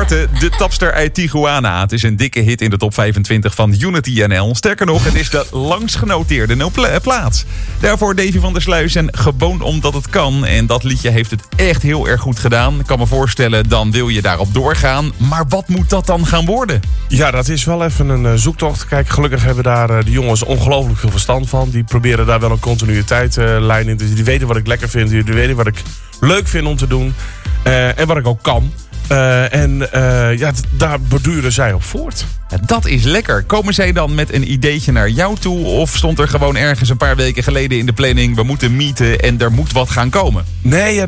Duarte, de tapster uit Tijuana. Het is een dikke hit in de top 25 van Unity NL. Sterker nog, het is de langst genoteerde plaats. Daarvoor Davy van der Sluis en Gewoon Omdat Het Kan. En dat liedje heeft het echt heel erg goed gedaan. Ik kan me voorstellen, dan wil je daarop doorgaan. Maar wat moet dat dan gaan worden? Ja, dat is wel even een zoektocht. Kijk, gelukkig hebben daar de jongens ongelooflijk veel verstand van. Die proberen daar wel een continuïteitlijn in te zien. Die weten wat ik lekker vind. Die weten wat ik leuk vind om te doen. En wat ik ook kan. Daar borduren zij op voort. Ja, dat is lekker. Komen zij dan met een ideetje naar jou toe? Of stond er gewoon ergens een paar weken geleden in de planning... we moeten meeten en er moet wat gaan komen? Nee,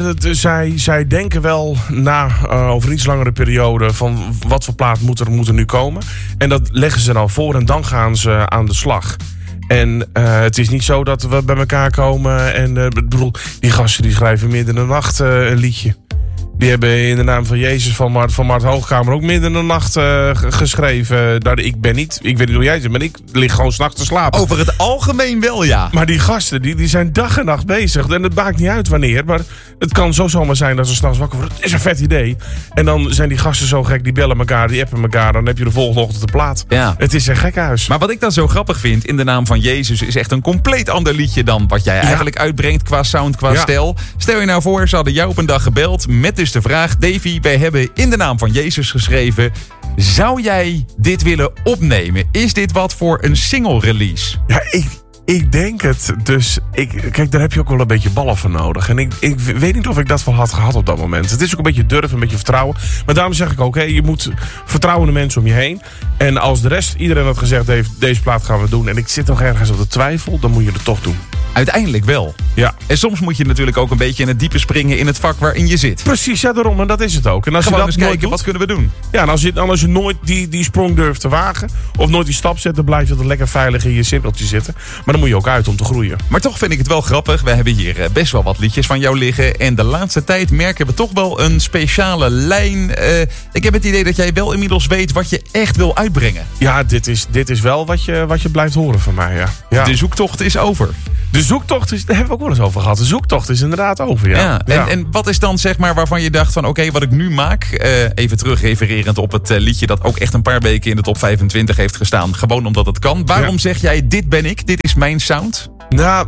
zij denken wel na over een iets langere periode... van wat voor plaat moet er nu komen. En dat leggen ze dan voor en dan gaan ze aan de slag. En het is niet zo dat we bij elkaar komen... en die gasten die schrijven midden in de nacht een liedje. Die hebben in de naam van Jezus van Mart Hoogkamer ook midden in de nacht geschreven. Ik weet niet hoe jij zit, maar ik lig gewoon 's nachts te slapen. Over het algemeen wel, ja. Maar die gasten, die zijn dag en nacht bezig. En het maakt niet uit wanneer, maar het kan zo zomaar zijn dat ze 's nachts wakker worden. Het is een vet idee. En dan zijn die gasten zo gek, die bellen elkaar, die appen elkaar. Dan heb je de volgende ochtend de plaat. Ja. Het is een gekhuis. Maar wat ik dan zo grappig vind, in de naam van Jezus... is echt een compleet ander liedje dan wat jij eigenlijk uitbrengt qua sound, qua stijl. Stel je nou voor, ze hadden jou op een dag gebeld met dus de vraag... Davy, wij hebben in de naam van Jezus geschreven... zou jij dit willen opnemen? Is dit wat voor een single release? Ja, ik denk het. Dus kijk, daar heb je ook wel een beetje ballen voor nodig. En ik weet niet of ik dat wel had gehad op dat moment. Het is ook een beetje durf, een beetje vertrouwen. Maar daarom zeg ik ook, je moet vertrouwende mensen om je heen. En als de rest, iedereen had gezegd, deze plaat gaan we doen... en ik zit nog ergens op de twijfel, dan moet je het toch doen. Uiteindelijk wel. Ja. En soms moet je natuurlijk ook een beetje in het diepe springen in het vak waarin je zit. Precies, ja, daarom. En dat is het ook. En als gewoon je dat eens kijken, doet, wat kunnen we doen? Ja, en als je nooit die sprong durft te wagen... of nooit die stap zet, dan blijf je altijd lekker veilig in je cirkeltje zitten. Maar dan moet je ook uit om te groeien. Maar toch vind ik het wel grappig. We hebben hier best wel wat liedjes van jou liggen. En de laatste tijd merken we toch wel een speciale lijn. Ik heb het idee dat jij wel inmiddels weet wat je echt wil uitbrengen. Ja, dit is wel wat je blijft horen van mij, ja. De zoektocht is over. De zoektocht is, daar hebben we ook wel eens over gehad. De zoektocht is inderdaad over, ja. En wat is dan zeg maar waarvan je dacht van oké, wat ik nu maak... even terug refererend op het liedje dat ook echt een paar weken in de top 25 heeft gestaan. Gewoon omdat het kan. Waarom zeg jij dit ben ik, dit is mijn sound? Nou,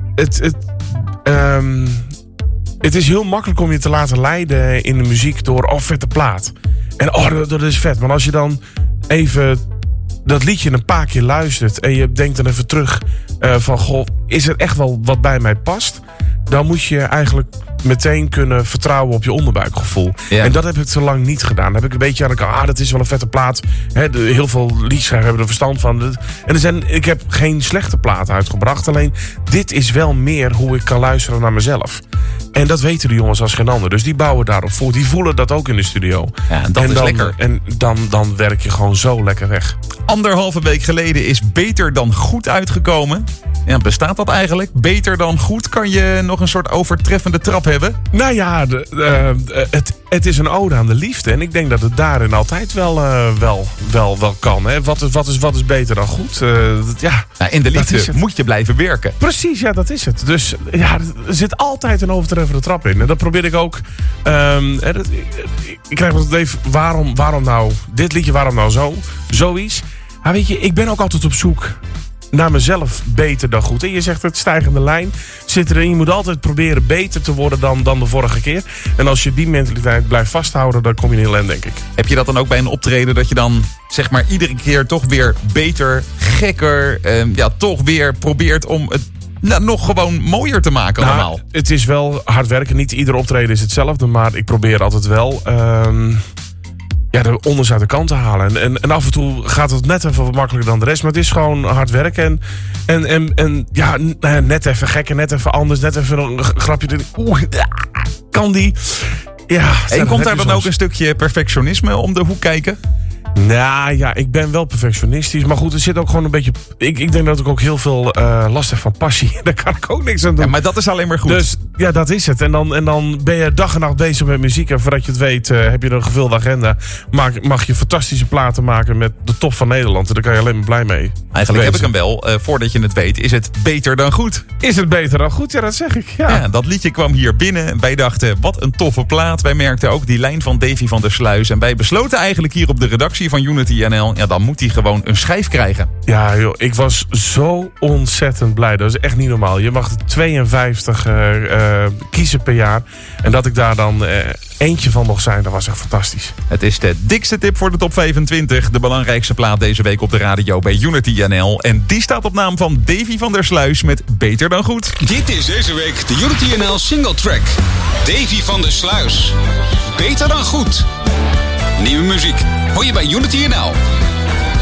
het is heel makkelijk om je te laten leiden in de muziek door vette plaat. En dat is vet. Maar als je dan even dat liedje een paar keer luistert en je denkt dan even terug van goh, is er echt wel wat bij mij past? Dan moet je eigenlijk meteen kunnen vertrouwen op je onderbuikgevoel. Ja. En dat heb ik te lang niet gedaan. Dan heb ik een beetje aan elkaar, dat is wel een vette plaat. Heel veel liedschrijvers hebben er verstand van. En ik heb geen slechte plaat uitgebracht. Alleen, dit is wel meer hoe ik kan luisteren naar mezelf. En dat weten de jongens als geen ander. Dus die bouwen daarop voor. Die voelen dat ook in de studio. Ja, dat is lekker. En dan werk je gewoon zo lekker weg. 1,5 week geleden is Beter Dan Goed uitgekomen. Ja, bestaat dat eigenlijk? Beter dan goed? Kan je nog een soort overtreffende trap hebben? Nou ja, het is een ode aan de liefde. En ik denk dat het daarin altijd wel kan. Hè? Wat is beter dan goed? In de liefde moet je blijven werken. Precies, ja, dat is het. Dus ja, er zit altijd een overtreffende trap in. En dat probeer ik ook. Ik krijg altijd even, waarom nou dit liedje, waarom nou zoiets? Maar weet je, ik ben ook altijd op zoek naar mezelf beter dan goed. En je zegt het, stijgende lijn zit erin. Je moet altijd proberen beter te worden dan de vorige keer. En als je die mentaliteit blijft vasthouden, dan kom je in heel eind, denk ik. Heb je dat dan ook bij een optreden, dat je dan zeg maar iedere keer toch weer beter, gekker, toch weer probeert om het nog gewoon mooier te maken allemaal? Het is wel hard werken. Niet ieder optreden is hetzelfde, maar ik probeer altijd wel de onders uit de kant te halen. En af en toe gaat het net even wat makkelijker dan de rest. Maar het is gewoon hard werken. En net even gekker, net even anders. Net even een grapje. Kan die? Ja. En komt daar dan ook een stukje perfectionisme om de hoek kijken? Nou ja, ik ben wel perfectionistisch. Maar goed, er zit ook gewoon een beetje... Ik denk dat ik ook heel veel last heb van passie. Daar kan ik ook niks aan doen. Ja, maar dat is alleen maar goed. Dus ja, dat is het. En dan ben je dag en nacht bezig met muziek. En voordat je het weet, heb je een gevulde agenda. Mag je fantastische platen maken met de top van Nederland. En daar kan je alleen maar blij mee. Eigenlijk heb ik hem wel. Voordat je het weet, is het beter dan goed. Is het beter dan goed? Ja, dat zeg ik. Ja, dat liedje kwam hier binnen. Wij dachten, wat een toffe plaat. Wij merkten ook die lijn van Davy van der Sluis. En wij besloten eigenlijk hier op de redactie van Unity NL... ja, dan moet hij gewoon een schijf krijgen. Ja, joh, ik was zo ontzettend blij. Dat is echt niet normaal. Je mag er 52 kiezen per jaar. En dat ik daar dan eentje van mocht zijn, dat was echt fantastisch. Het is de dikste tip voor de top 25. De belangrijkste plaat deze week op de radio bij Unity NL. En die staat op naam van Davy van der Sluis met Beter dan Goed. Dit is deze week de Unity NL single track. Davy van der Sluis. Beter dan Goed. Nieuwe muziek hoor je bij Unity NL.